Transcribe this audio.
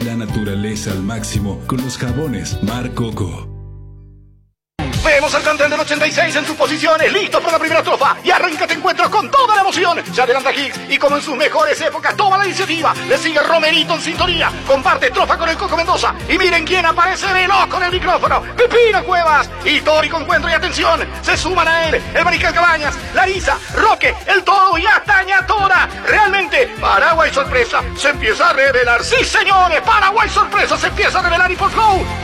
La naturaleza al máximo con los jabones Mar Coco. Vemos al Cantén del 86 en sus posiciones, listo para la primera estrofa. Y arranca este encuentro con toda la emoción. Se adelanta Higgs y como en sus mejores épocas toma la iniciativa. Le sigue Romerito en sintonía. Comparte estrofa con el Coco Mendoza. Y miren quién aparece veloz con el micrófono. Pepino Cuevas. Histórico encuentro y atención. Se suman a él el Mariscal Cabañas, Larisa, Roque, el Todo y Astaña Tora. Realmente, Paraguay sorpresa se empieza a revelar. Sí, señores, Paraguay sorpresa se empieza a revelar y por go.